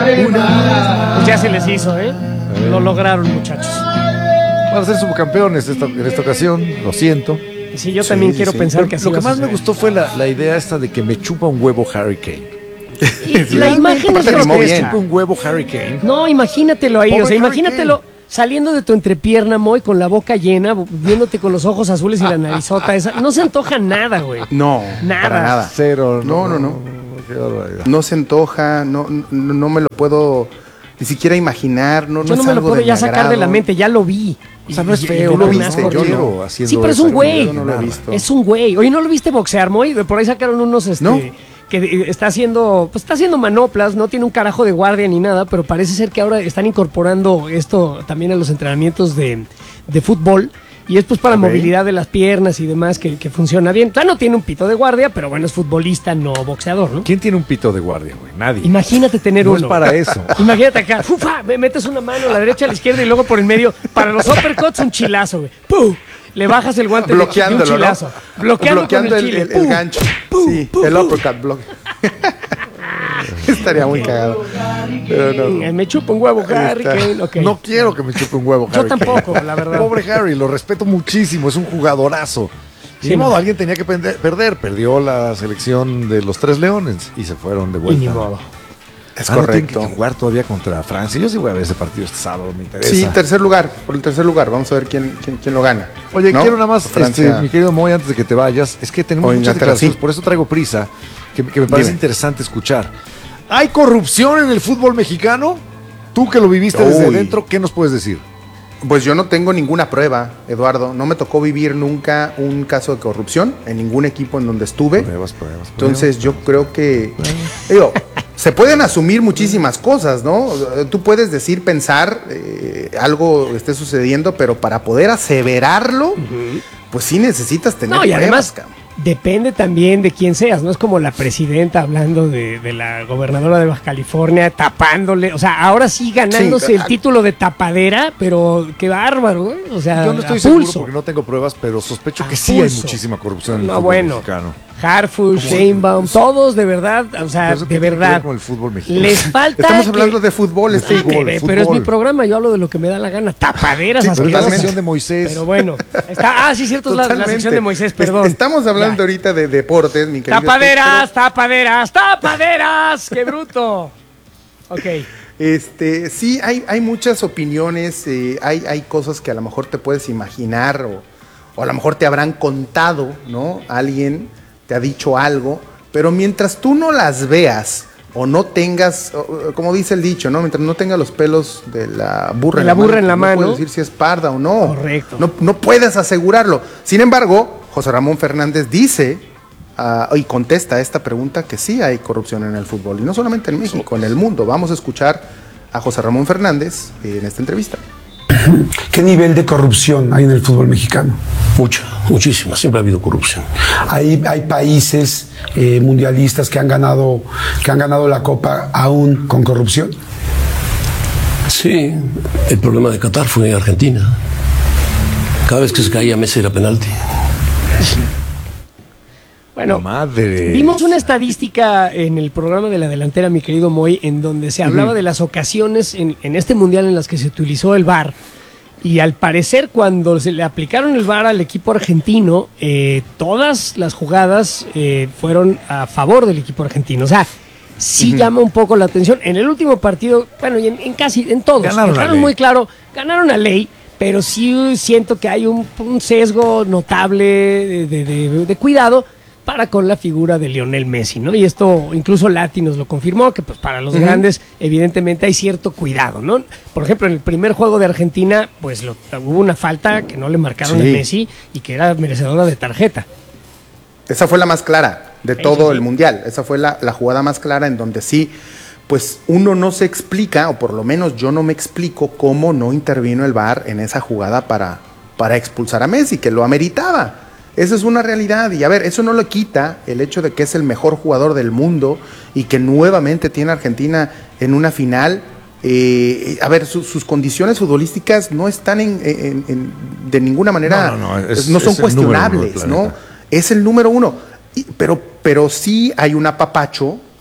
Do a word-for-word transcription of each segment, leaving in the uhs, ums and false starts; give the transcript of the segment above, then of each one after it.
Pues ya se les hizo, ¿eh? Lo lograron, muchachos. Van a ser subcampeones esta, en esta ocasión, lo siento. Sí, yo también sí, quiero sí, pensar sí. que así Lo que va más me gustó fue la, la idea esta de que me chupa un huevo Harry Kane. Y la imagen es grotesca. Chupa un huevo Harry Kane. No, imagínatelo ahí, Pobre o sea, Harry imagínatelo Kane. Saliendo de tu entrepierna, Moy, con la boca llena, viéndote con los ojos azules y la narizota esa. No se antoja nada, güey. No, nada. Para nada. Cero. No, no, no. No, no se antoja, no, no, no me lo puedo ni siquiera imaginar. No, yo no, no me lo puedo ya sacar de la mente, ya lo vi. O sea, no es feo, tú lo no viste, yo no. Sí, pero es un güey. Yo no lo he visto. Es un güey. Oye, ¿no lo viste boxear, Moy? Por ahí sacaron unos, este... ¿No? que está haciendo, pues está haciendo manoplas, no tiene un carajo de guardia ni nada, pero parece ser que ahora están incorporando esto también a los entrenamientos de, de fútbol, y es pues para okay. movilidad de las piernas y demás, que, que funciona bien. Claro, no tiene un pito de guardia, pero bueno, es futbolista, no boxeador, ¿no? ¿Quién tiene un pito de guardia, güey? Nadie. Imagínate tener no uno. No es para eso. Imagínate acá, ¡fufa! Me metes una mano a la derecha, a la izquierda y luego por el medio, para los uppercuts un chilazo, güey. ¡Pum! Le bajas el guante bloqueándolo, de un chilazo. ¿no? Bloqueando, bloqueando con el, el, chile. el, el, el gancho. Pum, sí, pum, el uppercut block. Estaría muy cagado. Pero no. Me chupa un huevo Harry Kane. Okay. No quiero que me chupe un huevo Harry Yo tampoco, Kane. la verdad. Pobre Harry, lo respeto muchísimo, es un jugadorazo. Y sí, modo, no. alguien tenía que perder. Perdió la selección de los Tres Leones y se fueron de vuelta. Y ni modo. Es ah, correcto. No, que jugar todavía contra Francia. Yo sí voy a ver ese partido este sábado, me interesa. Sí, tercer lugar, por el tercer lugar. Vamos a ver quién, quién, quién lo gana. Oye, ¿no? quiero nada más, este, mi querido Moy, antes de que te vayas, es que tenemos o muchas declaraciones, sí. por eso traigo prisa, que, que me parece Dime. interesante escuchar. ¿Hay corrupción en el fútbol mexicano? Tú que lo viviste Uy. desde dentro, ¿qué nos puedes decir? Pues yo no tengo ninguna prueba, Eduardo. No me tocó vivir nunca un caso de corrupción en ningún equipo en donde estuve. Pruebas, pruebas, Entonces pruebas, yo pruebas. creo que... Digo, se pueden asumir muchísimas cosas, ¿no? Tú puedes decir, pensar, eh, algo esté sucediendo, pero para poder aseverarlo, uh-huh. pues sí necesitas tener no, y pruebas, además, cabrón. Depende también de quién seas, ¿no? Es como la presidenta hablando de, de la gobernadora de Baja California, tapándole, o sea, ahora sí ganándose sí, el a... título de tapadera, pero qué bárbaro, ¿eh? O sea, yo no estoy seguro porque no tengo pruebas, pero sospecho a que sí pulso. hay muchísima corrupción en el no, fútbol bueno. mexicano. Harfush, Sheinbaum, todos de verdad, o sea, de verdad. Con el fútbol mexicano. Les falta. Estamos hablando que... de fútbol, este ah, fútbol, pero, fútbol. pero es mi programa, yo hablo de lo que me da la gana. Tapaderas, sí, pero asquerosas. la sección de Moisés. Pero bueno, está, ah, sí, cierto, es la, la sección de Moisés, perdón. Estamos hablando ya. ahorita de deportes, mi querido. Tapaderas, pero... tapaderas, tapaderas, qué bruto. Ok. Este, sí, hay, hay muchas opiniones, eh, hay, hay cosas que a lo mejor te puedes imaginar o, o a lo mejor te habrán contado, ¿no? Alguien te ha dicho algo, pero mientras tú no las veas o no tengas, como dice el dicho, ¿no? Mientras no tengas los pelos de la burra, de la en, burra la en la no mano, puedes decir si es parda o no. Correcto. No, no puedes asegurarlo. Sin embargo, José Ramón Fernández dice uh, y contesta a esta pregunta que sí hay corrupción en el fútbol, y no solamente en México, en el mundo. Vamos a escuchar a José Ramón Fernández en esta entrevista. ¿Qué nivel de corrupción hay en el fútbol mexicano? Mucha, muchísima, siempre ha habido corrupción. Hay, hay países eh, mundialistas que han ganado, que han ganado la Copa aún con corrupción. Sí, el problema de Qatar fue en Argentina. Cada vez que se caía Messi era penalti. Bueno, madre. Vimos una estadística en el programa de la delantera, mi querido Moy, en donde se hablaba uh-huh. de las ocasiones en, en este mundial en las que se utilizó el V A R. Y al parecer, cuando se le aplicaron el V A R al equipo argentino, eh, todas las jugadas eh, fueron a favor del equipo argentino. O sea, sí uh-huh. llama un poco la atención. En el último partido, bueno, y en, en casi en todos, ganaron, ganaron muy claro, ganaron a ley. Pero sí siento que hay un, un sesgo notable de, de, de, de cuidado para con la figura de Lionel Messi, ¿no? Y esto incluso Lati nos lo confirmó, que pues para los uh-huh. grandes evidentemente hay cierto cuidado, ¿no? Por ejemplo, en el primer juego de Argentina, pues lo, hubo una falta que no le marcaron sí. a Messi y que era merecedora de tarjeta. Esa fue la más clara de todo sí, sí. el Mundial, esa fue la, la jugada más clara en donde sí, pues uno no se explica, o por lo menos yo no me explico cómo no intervino el V A R en esa jugada para, para expulsar a Messi, que lo ameritaba. Esa es una realidad, y a ver, eso no le quita el hecho de que es el mejor jugador del mundo y que nuevamente tiene a Argentina en una final. Eh, a ver, su, sus condiciones futbolísticas no están en, en, en, de ninguna manera, no, no, no, es, no son cuestionables, ¿no? Es el número uno, y, pero, pero sí hay un apapacho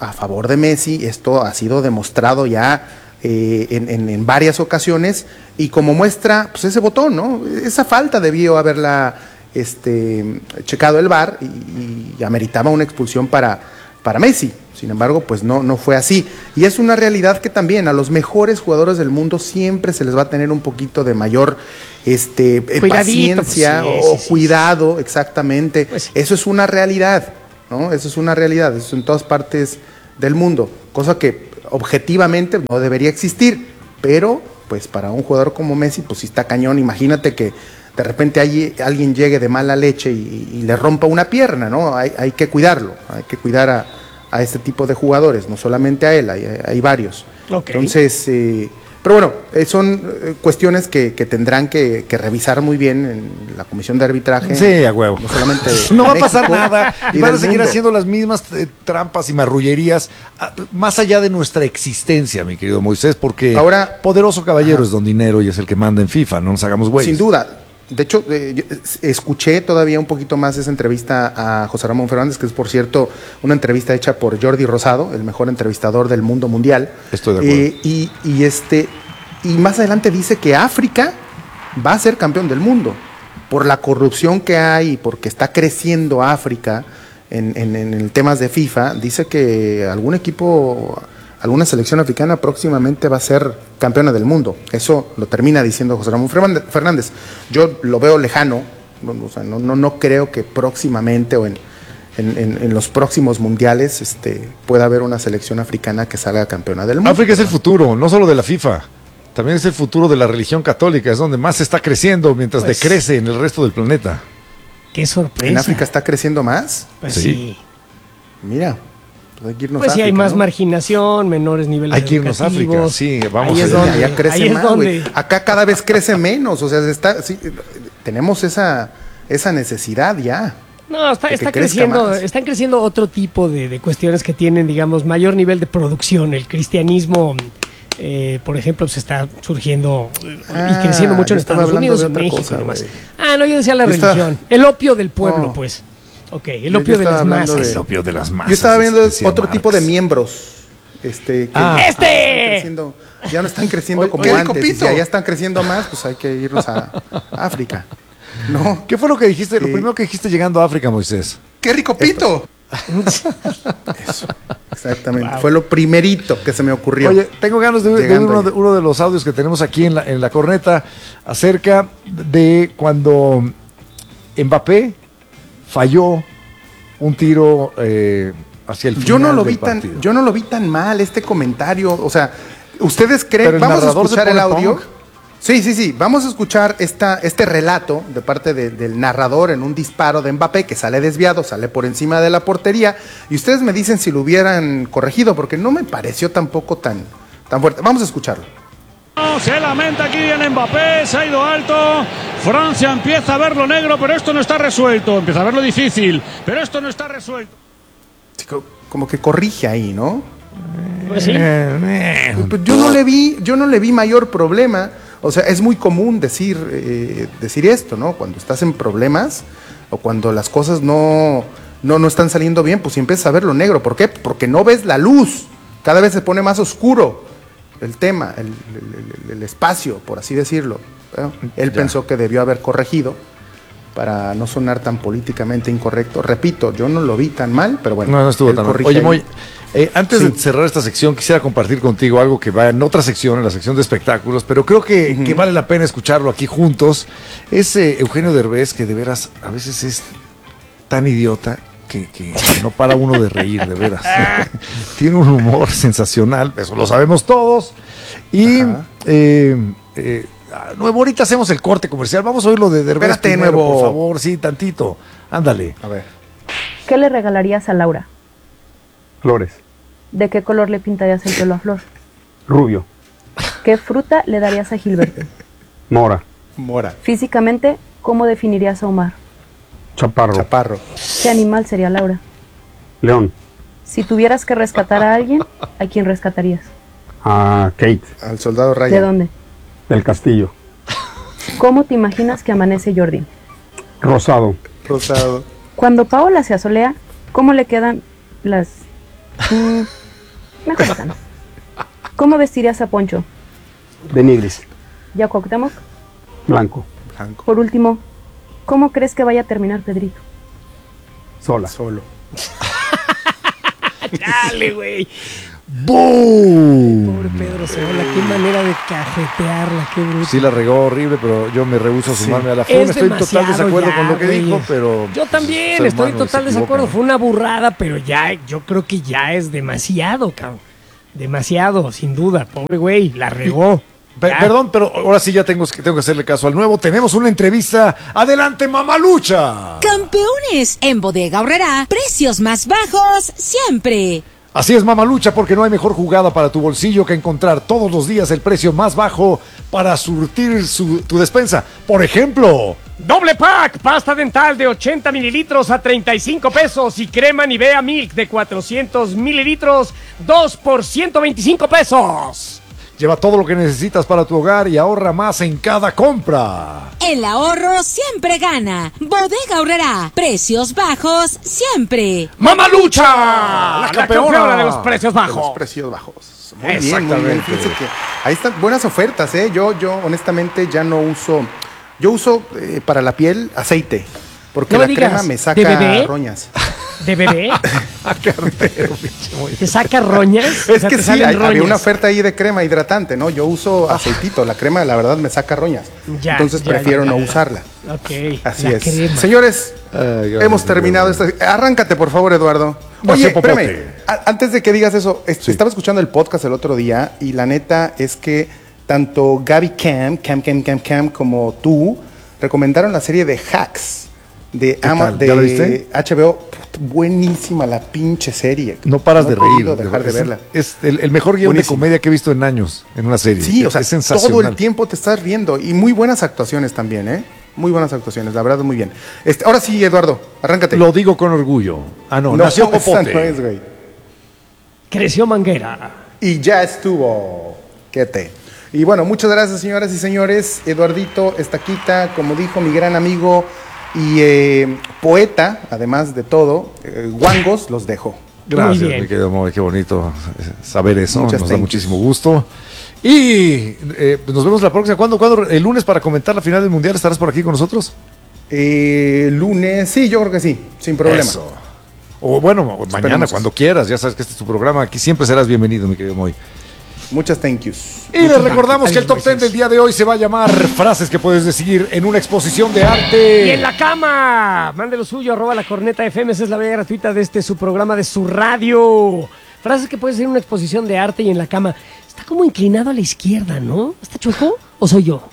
a favor de Messi. Esto ha sido demostrado ya eh, en, en, en varias ocasiones, y como muestra, pues ese botón, ¿no? Esa falta debió haberla este, checado el V A R y, y ameritaba una expulsión para, para Messi. Sin embargo, pues no, no fue así. Y es una realidad que también a los mejores jugadores del mundo siempre se les va a tener un poquito de mayor este, paciencia pues, sí, o sí, sí, cuidado, exactamente. Pues, eso es una realidad, ¿no? Eso es una realidad, eso es en todas partes del mundo. Cosa que objetivamente no debería existir, pero pues para un jugador como Messi, pues sí está cañón. Imagínate que de repente hay, alguien llegue de mala leche y, y le rompa una pierna, ¿no? Hay, hay que cuidarlo, hay que cuidar a a este tipo de jugadores, no solamente a él, hay, hay varios. Okay. Entonces, eh, pero bueno, eh, son eh, cuestiones que, que tendrán que, que revisar muy bien en la comisión de arbitraje. Sí, a huevo. No solamente no va a México, pasar nada. Y van a seguir mundo. haciendo las mismas eh, trampas y marrullerías, a, más allá de nuestra existencia, mi querido Moisés, porque ahora, poderoso caballero ajá. es don dinero y es el que manda en FIFA, no nos hagamos güeyes. Sin duda. De hecho, eh, yo escuché todavía un poquito más esa entrevista a José Ramón Fernández, que es, por cierto, una entrevista hecha por Jordi Rosado, el mejor entrevistador del mundo mundial. Estoy de acuerdo. Eh, y, y, este, y más adelante dice que África va a ser campeón del mundo. Por la corrupción que hay, porque está creciendo África en, en, en temas de FIFA, dice que algún equipo, alguna selección africana próximamente va a ser campeona del mundo. Eso lo termina diciendo José Ramón Fernández. Yo lo veo lejano, no, o sea, no, no, no creo que próximamente o en, en, en, en los próximos mundiales este, pueda haber una selección africana que salga campeona del mundo. África es el futuro, no solo de la FIFA, también es el futuro de la religión católica, es donde más se está creciendo mientras Pues, decrece en el resto del planeta. Qué sorpresa. ¿En África está creciendo más? Pues Sí. sí. Mira. Hay que irnos Pues a sí, hay África, más ¿no? marginación, menores niveles Hay que irnos a África, educativos. sí, vamos Ahí es allá. donde, Allá crece ahí es más, güey. donde- Acá cada vez crece menos, o sea, se está, sí, tenemos esa, esa necesidad ya. No, está, de que está crezca creciendo, más. están creciendo otro tipo de, de cuestiones que tienen, digamos, mayor nivel de producción. El cristianismo, eh, por ejemplo, se está surgiendo eh, Ah, y creciendo mucho en yo estaba Estados hablando Unidos, de en otra México cosa, y demás. güey. Ah, no, yo decía la Yo estaba- religión. El opio del pueblo, No. pues. Ok, el Yo- opio yo de estaba las hablando masas. de- El opio de las masas. Yo estaba viendo decía otro Marx. tipo de miembros. Este, que Ah. ya ¡Este! están creciendo- ya no están creciendo Oye, como ¿qué, antes. Y Copito? si ya están creciendo más, pues hay que irnos a África. No. ¿Qué fue lo que dijiste, lo Sí. primero que dijiste llegando a África, Moisés? ¡Qué rico pito! Eso, exactamente. Fue lo primerito que se me ocurrió. Oye, tengo ganas de, de oír Llegando uno ahí. de, uno de los audios que tenemos aquí en la, en la corneta acerca de cuando Mbappé falló un tiro eh, hacia el final yo no lo del vi tan, partido. yo no lo vi tan mal este comentario. O sea, ¿ustedes Pero creen? el Vamos a narrador se escuchar el pone audio. punk. Sí, sí, sí. Vamos a escuchar esta, este relato de parte de- del narrador en un disparo de Mbappé que sale desviado, sale por encima de la portería. Y ustedes me dicen si lo hubieran corregido, porque no me pareció tampoco tan, tan fuerte. Vamos a escucharlo. Se lamenta Kylian Mbappé, se ha ido alto. Francia empieza a ver lo negro, pero esto no está resuelto. Empieza a ver lo difícil, pero esto no está resuelto. Sí, co- como que corrige ahí, ¿no? Pues sí. Eh, Pues yo no le vi, yo no le vi mayor problema. O sea, es muy común decir, eh, decir esto, ¿no? Cuando estás en problemas o cuando las cosas no, no, no están saliendo bien, pues si empiezas a ver lo negro. ¿Por qué? Porque no ves la luz. Cada vez se pone más oscuro el tema, el, el- el- el espacio, por así decirlo. Bueno, él Ya. pensó que debió haber corregido para no sonar tan políticamente incorrecto. Repito, yo no lo vi tan mal, pero bueno. No, no estuvo él tan mal. corrige Oye, ahí. Moy, eh, antes Sí. de cerrar esta sección, quisiera compartir contigo algo que va en otra sección, en la sección de espectáculos, pero creo que, Ujú. que vale la pena escucharlo aquí juntos. Es eh, Eugenio Derbez, que de veras a veces es tan idiota que, que no para uno de reír, de veras. Tiene un humor sensacional, eso lo sabemos todos. Y Ajá. eh, eh, ah, Nuevo, ahorita hacemos el corte comercial. Vamos a oírlo de Derbez Espérate, primero, Nuevo. por favor, sí, tantito. Ándale. A ver. ¿Qué le regalarías a Laura? Flores. ¿De qué color le pintarías el pelo a Flor? Rubio. ¿Qué fruta le darías a Gilberto? Mora. Mora. Físicamente, ¿cómo definirías a Omar? Chaparro. Chaparro. ¿Qué animal sería Laura? León. Si tuvieras que rescatar a alguien, ¿a quién rescatarías? A Kate. Al soldado Ryan. ¿De dónde? Del Castillo. ¿Cómo te imaginas que amanece Jordi? Rosado. Rosado. Cuando Paola se asolea, ¿cómo le quedan las Mm, mejor esa no. ¿Cómo vestirías a Poncho? De Nigris. ¿Ya Cuauhtémoc? Blanco. Blanco. Por último, ¿cómo crees que vaya a terminar Pedrito? Sola. Solo. Dale, güey. ¡Boom! Pobre Pedro Sola, qué manera de cajetearla, qué bruto. Sí la regó horrible, pero yo me rehúso a sumarme a la forma. Es Estoy en total demasiado desacuerdo ya, con lo que güey. dijo, pero... Yo también ser estoy en humano, total se desacuerdo. equivocan. Fue una burrada, pero ya, yo creo que ya es demasiado, cabrón. Demasiado, sin duda. Pobre güey, la regó. Pe- Ya. Perdón, pero ahora sí ya tengo, que- tengo que hacerle caso al nuevo. Tenemos una entrevista. ¡Adelante, Mamalucha! Campeones en Bodega Aurrerá, precios más bajos siempre. Así es, Mamalucha, porque no hay mejor jugada para tu bolsillo que encontrar todos los días el precio más bajo para surtir su- tu despensa. Por ejemplo... Doble pack, pasta dental de ochenta mililitros a treinta y cinco pesos y crema Nivea Milk de cuatrocientos mililitros, dos por ciento veinticinco pesos. Lleva todo lo que necesitas para tu hogar y ahorra más en cada compra. El ahorro siempre gana. Bodega Aurrerá, precios bajos siempre. ¡Mamalucha! La campeona de los precios De los bajos. precios bajos. Muy bien, muy bien. Exactamente. Fíjense que ahí están buenas ofertas, ¿eh? Yo, yo honestamente ya no uso. Yo uso eh, para la piel aceite. Porque No la me digas, crema me ¿de saca bebé? roñas. ¿De bebé? Ah, cartero, pinche muy- ¿Te saca roñas? O Es sea, que te sí, salen hay- había roñas. una oferta ahí de crema hidratante, ¿no? Yo uso aceitito. La crema, la verdad, me saca roñas. Ya, Entonces ya, prefiero ya, no ya. usarla. Ok, Así la es. crema. Señores, Ay, gracias, hemos terminado Dios. esta. Arráncate, por favor, Eduardo. No Oye, sea popote. espérame. A- Antes de que digas eso, es- estaba escuchando el podcast el otro día y la neta es que tanto Gaby Cam, Cam, Cam, Cam, Cam, como tú recomendaron la serie de Hacks de, ¿Qué Ama- tal? de ¿Ya la viste? H B O. Put, Buenísima la pinche serie. No paras de he reír. podido dejar de es, verla. es el, el mejor guión Buenísimo. de comedia que he visto en años en una serie. Sí, o es, sea, es sensacional. todo el tiempo te estás riendo. Y muy buenas actuaciones también, ¿eh? Muy buenas actuaciones, la verdad, muy bien. Este, ahora sí, Eduardo, arráncate. Lo digo con orgullo. Ah, no, No, nació esa Popote. no es, güey. Creció Manguera. Y ya estuvo. ¿Qué te? Y bueno, muchas gracias, señoras y señores. Eduardito Estaquita, como dijo mi gran amigo y eh, poeta, además de todo, eh, guangos, los dejo. Gracias, Muy bien. mi querido Moy, qué bonito saber eso. Muchas Nos da thank muchísimo gusto. Y eh, pues nos vemos la próxima. ¿Cuándo, ¿Cuándo? ¿El lunes para comentar la final del Mundial? ¿Estarás por aquí con nosotros? Eh, lunes, sí, yo creo que sí, sin problema. Eso. O bueno, mañana, Esperemos cuando eso. quieras. Ya sabes que este es tu programa. Aquí siempre serás bienvenido, mi querido Moy. Muchas thank yous. Y les recordamos Ay, que el top gracias. ten del día de hoy se va a llamar Frases que puedes decir en una exposición de arte. Y en la cama, mande lo suyo, arroba la corneta F M, esa es la vía gratuita de este su programa de su radio. Frases que puedes decir en una exposición de arte y en la cama. Está como inclinado a la izquierda, ¿no? ¿Está chueco o soy yo?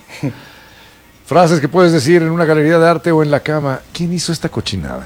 Frases que puedes decir en una galería de arte o en la cama. ¿Quién hizo esta cochinada?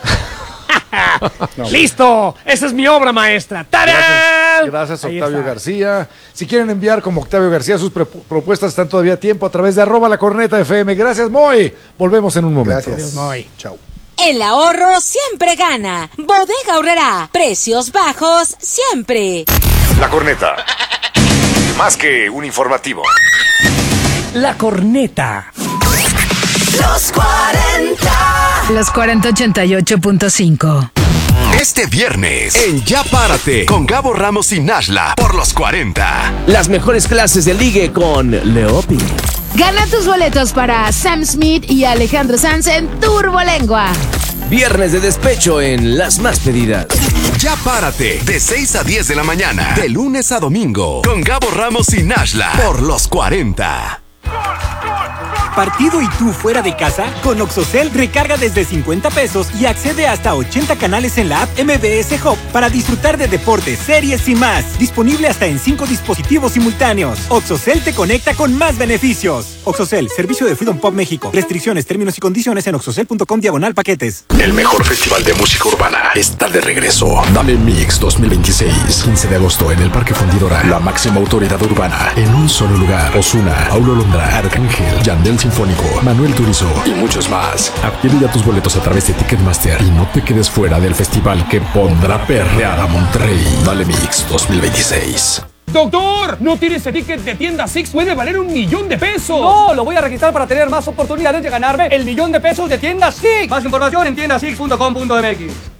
¡Listo! Esa es mi obra maestra. ¡Tarán! Gracias, Ahí Octavio está. García. Si quieren enviar como Octavio García sus pre- propuestas, están todavía a tiempo a través de arroba la corneta F M. Gracias, Moy. Volvemos en un momento. Gracias. Adiós, Moy. Chao. El ahorro siempre gana. Bodega Aurrerá, precios bajos siempre. La corneta. Más que un informativo. La corneta. Los cuarenta. Los cuarenta ochenta y ocho punto cinco. Este viernes, en Ya Párate, con Gabo Ramos y Nashla, por los cuarenta. Las mejores clases de ligue con Leopi. Gana tus boletos para Sam Smith y Alejandro Sanz en Turbolengua. Viernes de despecho en Las Más Pedidas. Ya Párate, de seis a diez de la mañana, de lunes a domingo, con Gabo Ramos y Nashla, por los cuarenta. ¿Partido y tú fuera de casa? Con Oxocel recarga desde cincuenta pesos y accede hasta ochenta canales en la app M B S Hub para disfrutar de deportes, series y más. Disponible hasta en cinco dispositivos simultáneos. Oxocel te conecta con más beneficios. Oxocel, servicio de Freedom Pop México. Restricciones, términos y condiciones en oxocel punto com diagonal paquetes. El mejor festival de música urbana está de regreso. Dame Mix dos mil veintiséis, quince de agosto en el Parque Fundidora. La máxima autoridad urbana en un solo lugar. Ozuna, Paulo Londra, Arcángel, Yandel Sinfónico, Manuel Turizo y muchos más. Adquiere ya tus boletos a través de Ticketmaster y no te quedes fuera del festival que pondrá perrear a Monterrey. Dale Mix dos mil veintiséis. ¡Doctor! No tiene ese ticket de tienda Six, puede valer un millón de pesos. No, lo voy a registrar para tener más oportunidades de ganarme el millón de pesos de tienda Six. Más información en tienda six punto com punto m x.